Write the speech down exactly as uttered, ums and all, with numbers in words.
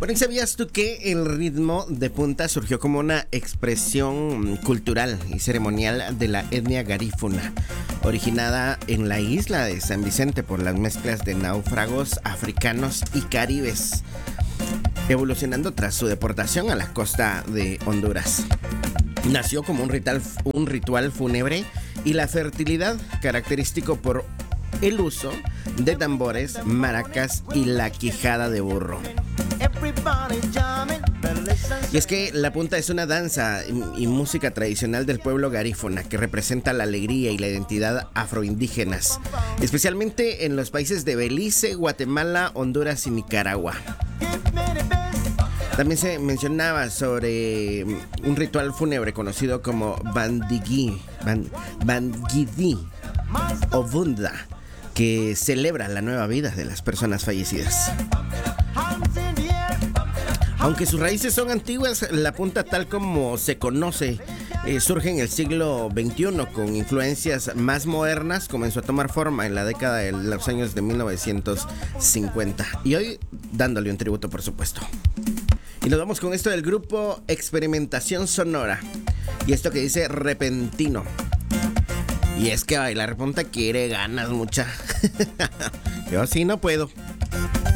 Bueno, ¿y sabías tú que el ritmo de punta surgió como una expresión cultural y ceremonial de la etnia garífuna, originada en la isla de San Vicente por las mezclas de náufragos africanos y caribes, evolucionando tras su deportación a la costa de Honduras? Nació como un ritual, un ritual fúnebre y la fertilidad, característico por el uso de tambores, maracas y la quijada de burro. Y es que la punta es una danza y, y música tradicional del pueblo garífuna que representa la alegría y la identidad afroindígenas, especialmente en los países de Belice, Guatemala, Honduras y Nicaragua. También se mencionaba sobre un ritual fúnebre conocido como Bandigui, Ban, Bangidi o Bunda, que celebra la nueva vida de las personas fallecidas. Aunque sus raíces son antiguas, la punta tal como se conoce eh, surge en el siglo veintiuno con influencias más modernas. Comenzó a tomar forma en la década de los años de mil novecientos cincuenta y hoy dándole un tributo, por supuesto. Y nos vamos con esto del grupo Experimentación Sonora y esto que dice Repentino. Y es que bailar punta quiere ganas, mucha. Yo sí no puedo.